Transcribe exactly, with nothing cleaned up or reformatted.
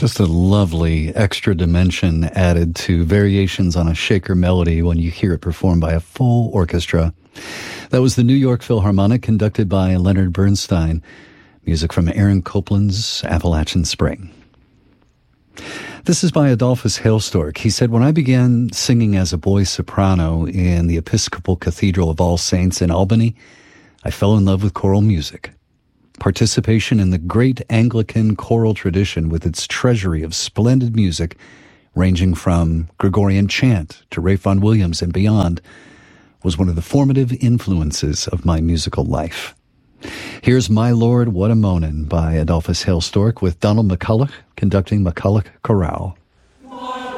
Just a lovely extra dimension added to variations on a shaker melody when you hear it performed by a full orchestra. That was the New York Philharmonic, conducted by Leonard Bernstein. Music from Aaron Copland's Appalachian Spring. This is by Adolphus Hailstork. He said, when I began singing as a boy soprano in the Episcopal Cathedral of All Saints in Albany, I fell in love with choral music. Participation in the great Anglican choral tradition with its treasury of splendid music, ranging from Gregorian chant to Ralph Vaughan Williams and beyond, was one of the formative influences of my musical life. Here's My Lord, What a Moanin' by Adolphus Hailstork with Donald McCulloch conducting McCulloch Chorale.